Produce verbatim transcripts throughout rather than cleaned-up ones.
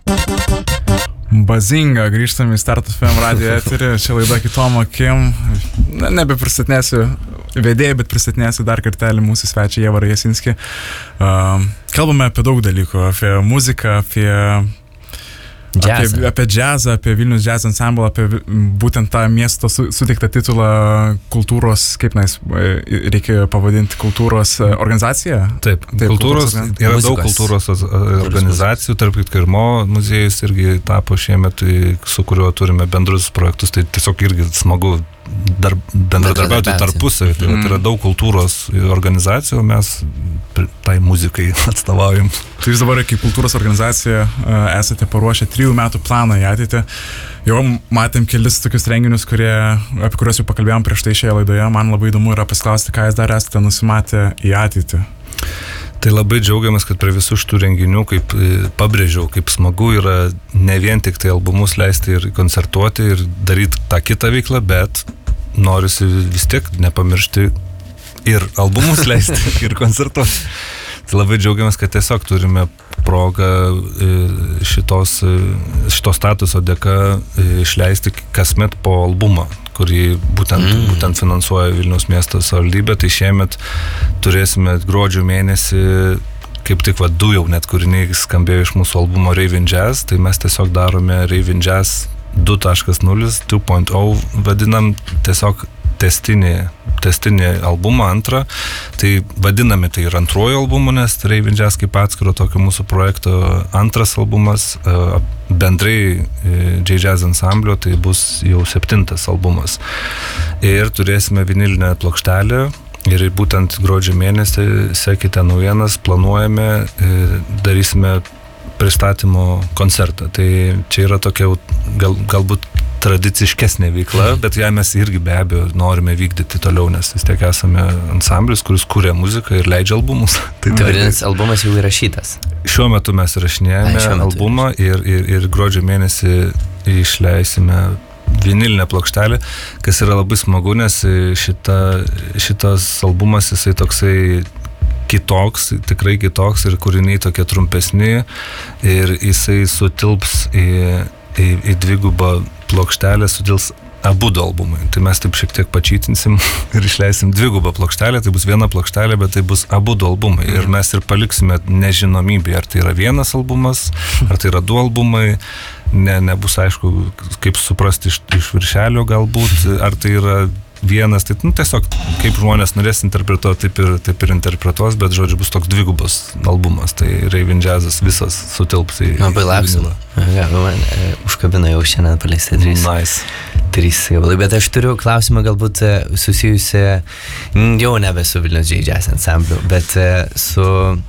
Bazinga, grįžtam į Start F M radijo eterį, čia laida Kitom akim. Na, nebepristatinėsiu vedėjai, bet pristatinėsiu dar kartelį mūsų svečią Jėvarą Jasinskį. Uh, kalbame apie daug dalykų, apie muziką, apie Apie, apie džiazą, apie Vilnius Jazz Ensemble, apie būtent tą miesto su, suteiktą titulą kultūros, kaip nais, reikia pavadinti, kultūros organizacija? Taip, Taip kultūros, kultūros yra muzikos. Daug kultūros organizacijų, tarp kitko ir Mo muziejus irgi tapo šiemet, su kuriuo turime bendrus projektus, tai tiesiog irgi smagu dar, bendradarbiauti tarpusavį. Tai mm. yra daug kultūros organizacijų, mes tai muzikai atstovaujam. Tai jūs dabar kaip kultūros organizacija esate paruošę trijų metų planą į ateitį. Jau matėm kelis tokius renginius, kurie, apie kuriuos jau pakalbėjom prieš tai šioje laidoje. Man labai įdomu yra pasiklausti, ką jūs dar esate nusimatę į ateitį. Tai labai džiaugiamės, kad prie visų šitų renginių, kaip pabrėžiau, kaip smagu yra ne vien tik tai albumus leisti ir koncertuoti ir daryti tą kitą veiklą, bet norisi vis tiek nepamiršti ir albumus leisti ir koncertuoti. Tai labai džiaugiamės, kad tiesiog turime progą šitos, šitos statuso dėka išleisti kasmet po albumą, kurį būtent, mm. būtent finansuoja Vilniaus miesto savivaldybė. Tai šiemet turėsime gruodžio mėnesį, kaip tik va, du jau net kūriniai skambėjo iš mūsų albumo Raving Jazz, tai mes tiesiog darome Raving Jazz du taškas nulis, du taškas nulis vadinam, tiesiog testinį, testinį albumą, antrą. Tai vadiname tai ir antruoju albumu, nes Raving Jazz kaip atskiro tokio mūsų projekto antras albumas, bendrai J-Jazz Ensemblio, tai bus jau septintas albumas. Ir turėsime vinilinę plokštelę ir būtent gruodžio mėnesį, sekite naujienas, planuojame, darysime pristatymo koncertą. Tai čia yra tokia gal, galbūt tradiciškesnė veikla, bet ją mes irgi be abejo norime vykdyti toliau, nes vis tiek esame ansamblis, kuris kuria muziką ir leidžia albumus. Tai vadinasi, albumas jau įrašytas? Šiuo metu mes įrašinėjame Ai, metu albumą ir, ir, ir gruodžio mėnesį išleisime vinilinę plokštelę, kas yra labai smagu, nes šita, šitas albumas jisai toksai kitoks, tikrai kitoks ir kūriniai tokie trumpesni ir jisai sutilps į, į, į dvigubą plokštelę, sudils abu du albumai. Tai mes taip šiek tiek pačytinsim ir išleisim dvigubą plokštelę, tai bus viena plokštelė, bet tai bus abu du albumai. Ir mes ir paliksime nežinomybę, ar tai yra vienas albumas, ar tai yra du albumai. Ne, nebus aišku, kaip suprasti iš, iš viršelio galbūt, ar tai yra vienas, tai nu, tiesiog kaip žmonės norės interpretuoti, taip ir, taip ir interpretuos, bet žodžiu bus toks dvigubas albumas, tai Raving Jazzas visas sutilps į Labai lauksime. Ja, man e, užkabina jau šiandien paleisti trys. Nice. Trys gabalai, bet aš turiu klausimą galbūt susijusi jau nebe su Vilnius Jazz Ensemble, bet e, su,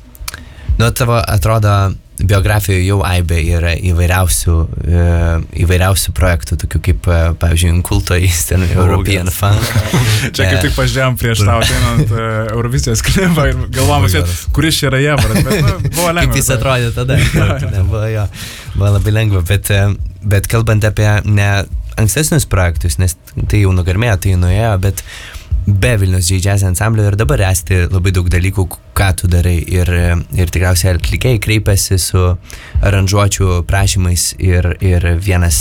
nu, tavo atrodo, biografijoje jau aibė yra įvairiausių, e, įvairiausių projektų, tokių kaip, e, pavyzdžiui, Inkulto Eastern European Funk. Čia kaip tik pažiūrėjom prieš tau ateinant uh, Eurovizijos klipą ir galvom, kuris čia yra Jėvaras, bet nu, buvo lengva. Kaip jis atrodė tada? Ne, buvo, jo, buvo labai lengva, bet, bet kalbant apie ne ankstesnius projektus, nes tai jau nugarmėjo, tai nuėjo, bet be Vilnius Jazz Ensemble ir dabar esti labai daug dalykų, ką tu darai ir, ir tikriausiai atlikėjai kreipiasi su aranžuočių prašymais ir, ir vienas,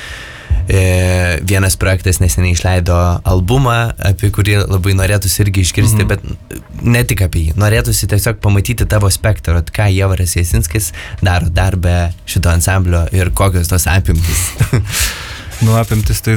e, vienas projektas neseniai išleido albumą, apie kurį labai norėtųsi irgi išgirsti, mhm. bet ne tik apie jį, norėtųsi tiesiog pamatyti tavo spektrą, ką Jėvaras Jasinskis daro dar be šito ansamblio ir kokios tos apimtys. Nu, apimtis tai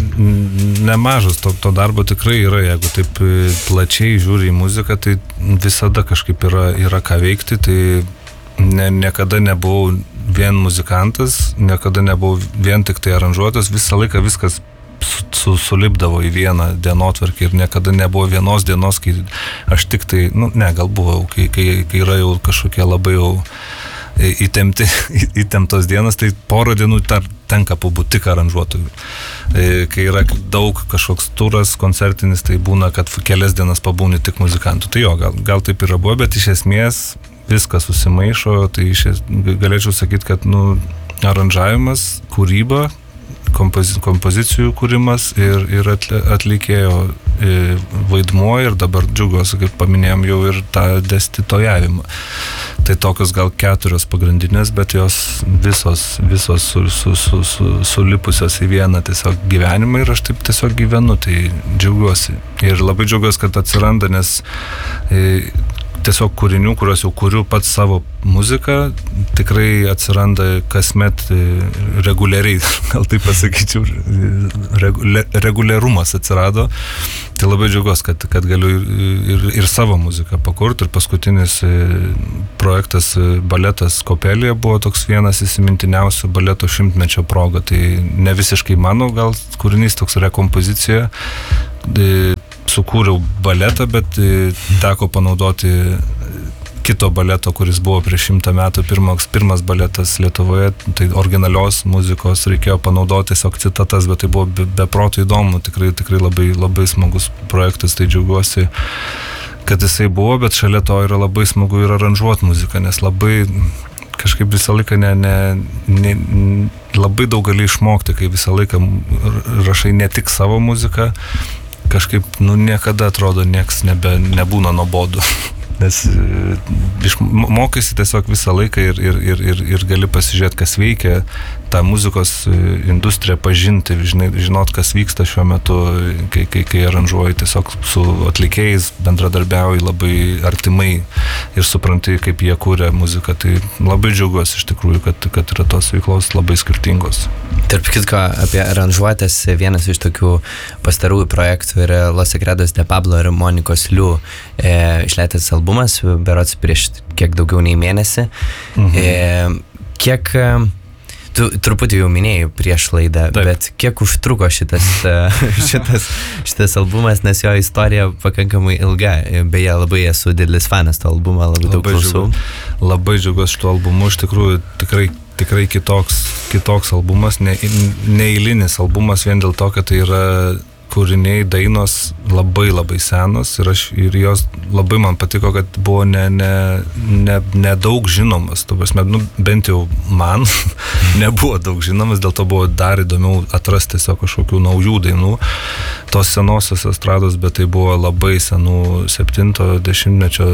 nemažas, to, to darbo tikrai yra, jeigu taip plačiai žiūri į muziką, tai visada kažkaip yra, yra ką veikti, tai ne, niekada nebuvau vien muzikantas, niekada nebuvau vien tik tai aranžuotas, visą laiką viskas su, su, sulipdavo į vieną dienotvarkį ir niekada nebuvo vienos dienos, kai aš tik tai, nu ne, gal buvau, kai, kai, kai yra jau kažkokie labai jau įtempti, įtemptos dienas, tai porą dienų tar, tenka pabūti tik aranžuotojų. Kai yra daug kažkoks turas koncertinis, tai būna, kad kelias dienas pabūni tik muzikantų. Tai jo, gal, gal taip yra buvo, bet iš esmės viskas susimaišo, tai iš es, galėčiau sakyti, kad nu, aranžavimas, kūryba, kompozi, kompozicijų kūrimas ir, ir atlikėjo vaidmuo ir dabar džiaugiuosi, kaip paminėjom, jau ir tą dėstytojavimą. Tai tokios gal keturios pagrindinės, bet jos visos, visos su, su, su, su, sulipusios į vieną tiesiog gyvenimą ir aš taip tiesiog gyvenu, tai džiaugiuosi. Ir labai džiaugiuosi, kad atsiranda, nes e, tiesiog kūrinių, kuriuos jau kuriu pats savo muziką, tikrai atsiranda kasmet reguliariai, gal taip pasakyčiau, regula, reguliarumas atsirado. Tai labai džiaugiuosi, kad, kad galiu ir, ir, ir savo muziką pakurti. Ir paskutinis projektas baletas Kopelija buvo toks vienas įsimintiniausių baleto šimtmečio proga. Tai ne visiškai mano gal kūrinys, toks rekompozicija. Sukūriau baletą, bet teko panaudoti kito baleto, kuris buvo prieš šimtą metų, pirmas, pirmas baletas Lietuvoje, tai originalios muzikos reikėjo panaudoti tiesiog citatas, bet tai buvo be, be proto įdomu, tikrai, tikrai labai, labai smagus projektas, tai džiaugiuosi, kad jisai buvo, bet šalia to yra labai smagu ir aranžuoti muziką, nes labai kažkaip visą laiką ne, ne, ne, labai daug gali išmokti, kai visą laiką rašai ne tik savo muziką, kažkaip, nu, niekada atrodo, nieks nebe, nebūna nuobodu, nes iš, mokysi tiesiog visą laiką ir, ir, ir, ir, ir gali pasižiūrėti, kas veikia, tą muzikos industriją pažinti, žinai, žinot, kas vyksta šiuo metu, kai, kai, kai aranžuoji, tiesiog su atlikėjais bendradarbiauji labai artimai ir supranti, kaip jie kūrė muziką, tai labai džiaugiuosi iš tikrųjų, kad, kad yra tos veiklos labai skirtingos. Tarp kitko, apie aranžuotės, vienas iš tokių pastarųjų projektų yra Los Secretos de Pablo ir Monikos Liu e, išleistas albumas, berods prieš kiek daugiau nei mėnesį. Mhm. E, kiek, tu truputį jau minėjai prieš laidą, taip, bet kiek užtruko šitas, šitas, šitas albumas, nes jo istorija pakankamai ilga. Beje, labai esu didelis fanas to albumo, labai, labai daug klausau. Labai džiaugiuosi šituo albumu, iš tikrųjų tikrai tikrai kitoks, kitoks albumas, ne, neeilinis albumas vien dėl to, kad tai yra kūriniai, dainos labai labai senos ir, aš, ir jos labai man patiko, kad buvo ne, ne, ne, ne daug žinomas, tu prasme, nu, bent jau man nebuvo daug žinomas, dėl to buvo dar įdomiau atrasti tiesiog kažkokių naujų dainų, tos senosios estrados, bet tai buvo labai senų septinto dešimtmečio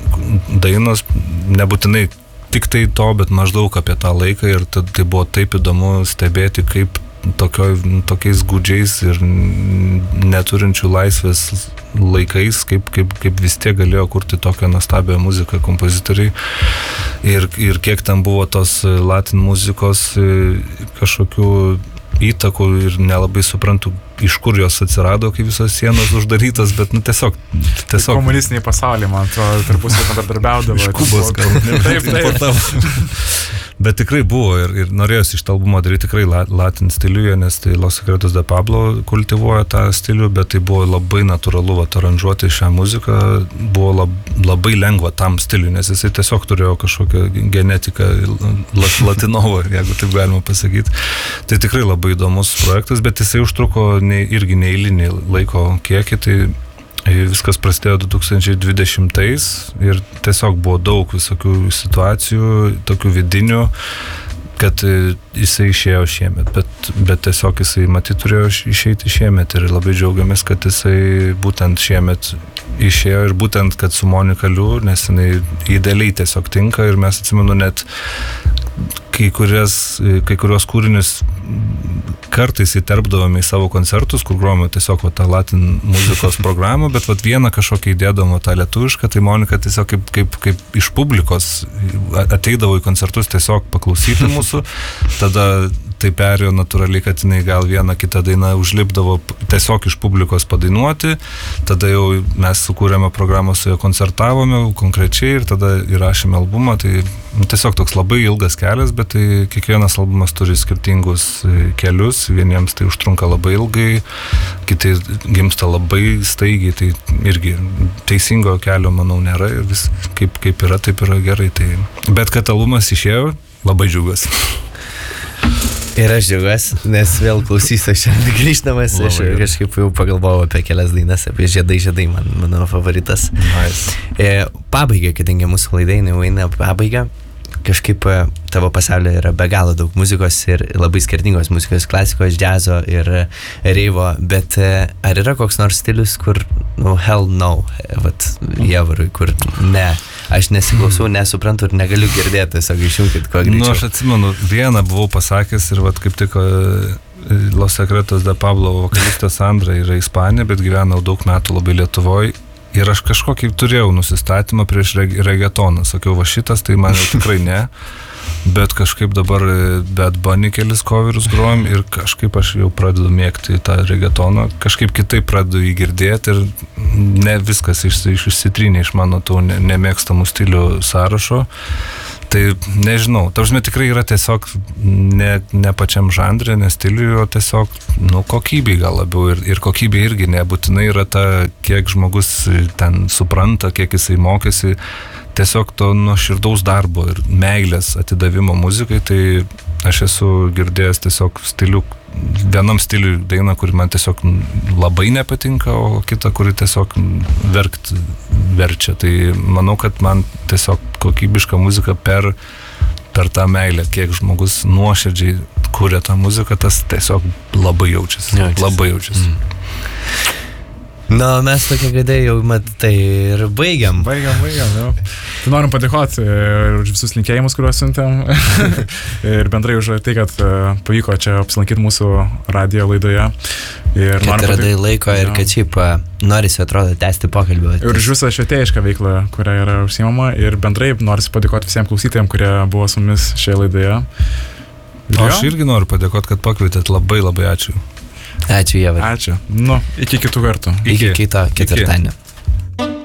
dainos, nebūtinai tik tai to, bet maždaug apie tą laiką ir tai buvo taip įdomu stebėti, kaip tokio, tokiais gūdžiais ir neturinčių laisvės laikais, kaip, kaip, kaip vis tiek galėjo kurti tokią nuostabią muziką kompozitoriai ir, ir kiek ten buvo tos latin muzikos kažkokių įtakų ir nelabai suprantu, iš kur jos atsirado, kai visos sienos uždarytos, bet nu tiesiog... tiesiog... Komunistiniai pasauliai, man atrodo, tarpusavy bendradarbiaudavo. Iš Kubos gal. Taip, taip. Bet tikrai buvo ir, ir norėjosi iš tą albumą daryti tikrai latin stiliuje, nes tai Los Secretos de Pablo kultivuoja tą stilių, bet tai buvo labai natūralu vat, aranžuoti šią muziką, buvo lab, labai lengva tam stiliui, nes jisai tiesiog turėjo kažkokią genetiką latinovą, jeigu taip galima pasakyti. Tai tikrai labai įdomus projektas, bet jisai užtruko ne, irgi neeilinį laiko kiekį, tai viskas prasidėjo du tūkstančiai dvidešimtais ir tiesiog buvo daug visokių situacijų, tokių vidinių, kad jisai išėjo šiemet, bet, bet tiesiog jisai matyt turėjo išeiti šiemet ir labai džiaugiamės, kad jisai būtent šiemet išėjo ir būtent, kad su Monika Liu, nes jinai idealiai tiesiog tinka ir mes atsimenu net kai, kurias, kai kurios kūrinius kartais įterpdavome į savo koncertus, kur grojame tiesiog va, tą latin muzikos programą, bet va, vieną kažkokią įdėdavome tą lietuvišką, tai Monika tiesiog kaip, kaip, kaip iš publikos ateidavo į koncertus tiesiog paklausyti mūsų, tada tai perėjo natūraliai, kad jinai gal vieną kitą dainą užlipdavo tiesiog iš publikos padainuoti, tada jau mes sukūrėme programą, su jo koncertavome konkrečiai ir tada įrašėme albumą, tai nu, tiesiog toks labai ilgas kelias, bet tai kiekvienas albumas turi skirtingus kelius, vieniems tai užtrunka labai ilgai, kiti gimsta labai staigiai, tai irgi teisingo kelio, manau, nėra ir vis kaip, kaip yra, taip yra gerai, tai bet kad albumas išėjo, labai džiaugiuosi. Ir aš džiaugiuosi, nes vėl klausysiu šiandien grįžtamas, aš kažkaip jau pagalvojau apie kelias dainas, apie žiedai, žiedai, man, mano favoritas. Nice. E, pabaiga, kadangi mūsų laidai jau eina pabaiga, kažkaip tavo pasaulyje yra be galo daug muzikos ir labai skirtingos muzikos, klasikos, džiazo ir reivo, bet ar yra koks nors stilius, kur, nu, hell no, vat, Javarui, kur ne, aš nesiklausau, nesuprantu ir negaliu girdėti, tiesiog išjungkit kuo greičiau. Nu, aš atsimenu, vieną buvau pasakęs ir vat kaip tik Los Secretos de Pablo vokalistė Sandra yra Ispanija, bet gyvenau daug metų labai Lietuvoje. Ir aš kažkokį turėjau nusistatymą prieš reg regetoną. Sakiau, va šitas, tai man jau tikrai ne. Bet kažkaip dabar Bad Bunny kelis coverus grojam ir kažkaip aš jau pradedu mėgti tą regetoną. Kažkaip kitaip pradedu jį girdėti ir ne viskas iš, iš, išsitrynė iš mano tų ne, nemėgstamų stilių sąrašo. Tai nežinau, tarsime tikrai yra tiesiog ne, ne pačiam žanrė, ne stiliui, o tiesiog nu, kokybei gal labiau ir, ir kokybė irgi nebūtinai yra ta, kiek žmogus ten supranta, kiek jisai mokėsi, tiesiog to nuoširdaus darbo ir meilės atidavimo muzikai, tai aš esu girdėjęs tiesiog stilių, vienam stiliui dainą, kuri man tiesiog labai nepatinka, o kita, kuri tiesiog verkt verčia. Tai manau, kad man tiesiog kokybiška muzika per, per tą meilę, kiek žmogus nuoširdžiai kuria tą muziką, tas tiesiog labai jaučiasi. jaučiasi. Labai jaučiasi. Mm. Na, mes tokia gaidai jau, mat, tai ir baigiam. Baigiam, baigiam, jau. Tai norim padėkoti už visus linkėjimus, kuriuos siuntėm. Ir bendrai už tai, kad pavyko čia apsilankyti mūsų radijo laidoje. Ir kad radai laiko ir kad šiaip norisi, atrodo, tęsti pokalbį. Ir už visą švietėjišką veiklą, kurią yra užsiimama. Ir bendrai norisi padėkoti visiems klausytojams, kurie buvo su mumis šioje laidoje. Ir aš irgi noriu padėkoti, kad pakvietėt. Labai labai ačiū. Ačiū, Ieva. Ačiū. Nu, iki kitų kartų. Iki, iki kito ketvirtadienio.